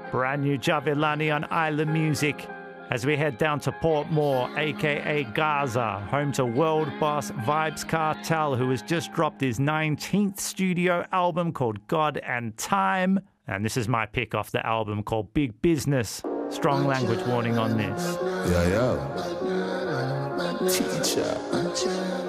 Brand new Javelani on Island Music as we head down to Portmore, aka Gaza, home to world boss Vybz Kartel, who has just dropped his 19th studio album called God and Time. And this is my pick off the album called Big Business. Strong language warning on this. Yeah, yeah. Teacher.